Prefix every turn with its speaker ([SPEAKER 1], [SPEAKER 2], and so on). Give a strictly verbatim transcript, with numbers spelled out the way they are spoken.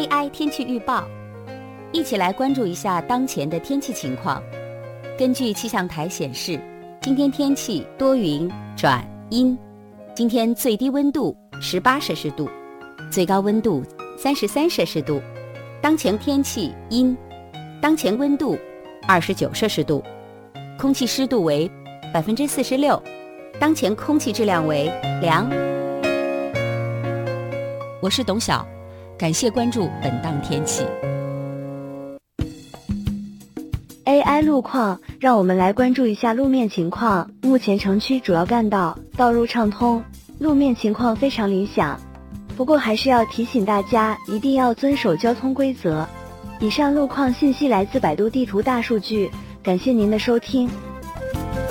[SPEAKER 1] A I 天气预报，一起来关注一下当前的天气情况。根据气象台显示，今天天气多云转阴，今天最低温度十八摄氏度，最高温度三十三摄氏度。当前天气阴，当前温度二十九摄氏度，空气湿度为百分之四十六，当前空气质量为良。我是董晓，感谢关注本档天气。
[SPEAKER 2] A I 路况，让我们来关注一下路面情况。目前城区主要干道道路畅通，路面情况非常理想。不过还是要提醒大家，一定要遵守交通规则。以上路况信息来自百度地图大数据，感谢您的收听。